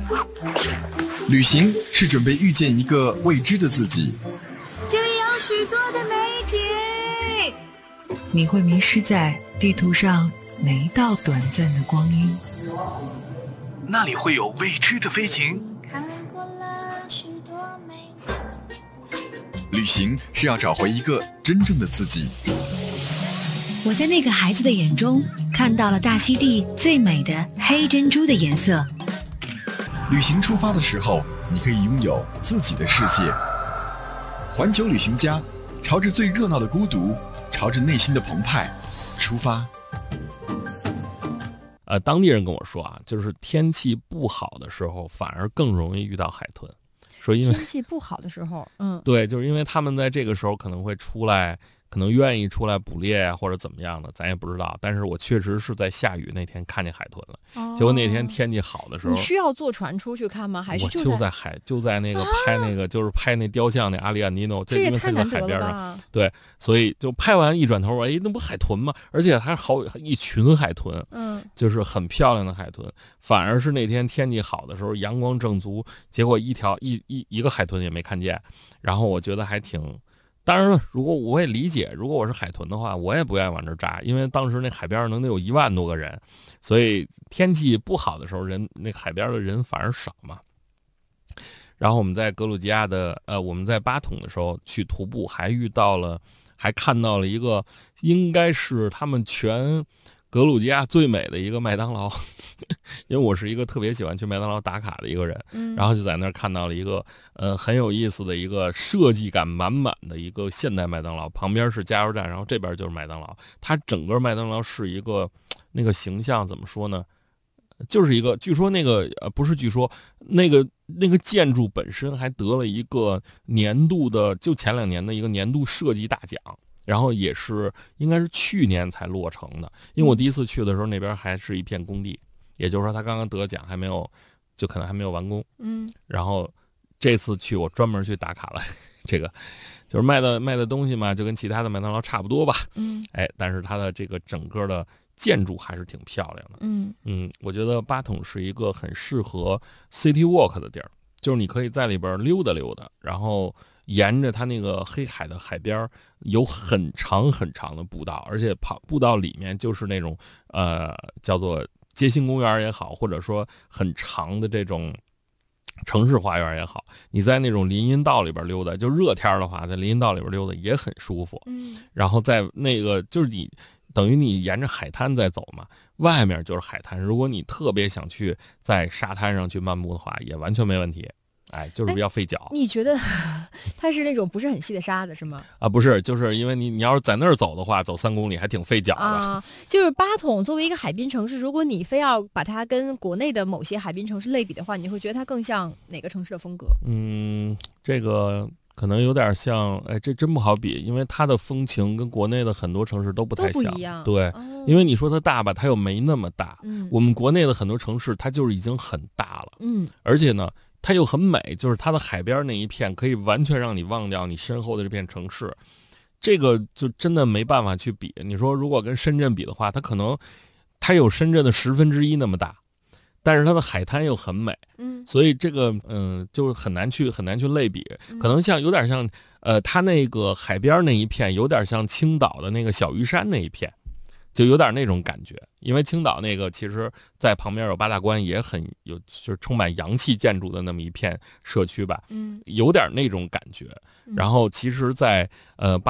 旅行是准备遇见一个未知的自己， 这里有许多的美景， 你会迷失在地图上每一道短暂的光阴。 那里会有未知的飞行。 看过了许多美景。 旅行是要找回一个真正的自己。 我在那个孩子的眼中看到了大溪地最美的黑珍珠的颜色。 旅行出发的时候，你可以拥有自己的世界。环球旅行家，朝着最热闹的孤独，朝着内心的澎湃出发。 当地人跟我说啊，就是天气不好的时候，反而更容易遇到海豚。说因为天气不好的时候， 对，就是因为他们在这个时候可能会出来，可能愿意出来捕猎呀，或者怎么样的，咱也不知道。但是我确实是在下雨那天看见海豚了。结果那天天气好的时候， 你需要坐船出去看吗？还是就在那个拍那个，就是拍那雕像那阿里安尼诺， 这也太难得海边了吧？ 对，所以就拍完一转头，哎，那不海豚吗？而且还好一群海豚，就是很漂亮的海豚。反而是那天天气好的时候，阳光正足，结果一个海豚也没看见。然后我觉得还挺。当然了，如果我也理解，如果我是海豚的话，我也不愿意往这儿扎，因为当时那海边能得有1万多个人，所以天气不好的时候，那海边的人反而少嘛。然后我们在格鲁吉亚我们在巴统的时候去徒步，还看到了一个应该是他们全格鲁吉亚最美的一个麦当劳，因为我是一个特别喜欢去麦当劳打卡的一个人，然后就在那儿看到了一个很有意思的一个设计感满满的一个现代麦当劳，旁边是加油站，然后这边就是麦当劳。它整个麦当劳是一个那个形象怎么说呢？就是一个，据说那个不是据说那个建筑本身还得了一个年度的，就前2年的一个年度设计大奖。然后也是应该是去年才落成的，因为我第一次去的时候那边还是一片工地，也就是说他刚刚得奖还没有，就可能还没有完工。然后这次去我专门去打卡了，这个就是卖的东西嘛，就跟其他的麦当劳差不多吧。但是它的这个整个的建筑还是挺漂亮的。我觉得巴统是一个很适合 city walk 的地儿，就是你可以在里边溜达溜达，然后沿着它那个黑海的海边有很长很长的步道，而且步道里面就是那种叫做街心公园也好，或者说很长的这种城市花园也好，你在那种林荫道里边溜达，就热天的话在林荫道里边溜达也很舒服。然后在那个就是你等于你沿着海滩在走嘛，外面就是海滩，如果你特别想去在沙滩上去漫步的话也完全没问题。就是比较费脚。 你觉得它是那种不是很细的沙子是吗？ 不是，就是因为你要是在那儿走的话，走3公里还挺费脚的。 就是巴统作为一个海滨城市，如果你非要把它跟国内的某些海滨城市类比的话，你会觉得它更像哪个城市的风格？ 这个可能有点像，这真不好比，因为它的风情跟国内的很多城市都不太像。 都不一样。 对，因为你说它大吧，它又没那么大。我们国内的很多城市，它就是已经很大了。而且呢，它又很美，就是它的海边那一片可以完全让你忘掉你身后的这片城市，这个就真的没办法去比。你说如果跟深圳比的话，它有深圳的1/10那么大，但是它的海滩又很美，所以这个就很难去类比。可能有点像它那个海边那一片有点像青岛的那个小屿山那一片，就有点那种感觉。因为青岛那个其实在旁边有八大关，也很有就是充满洋气建筑的那么一片社区吧，有点那种感觉。然后其实在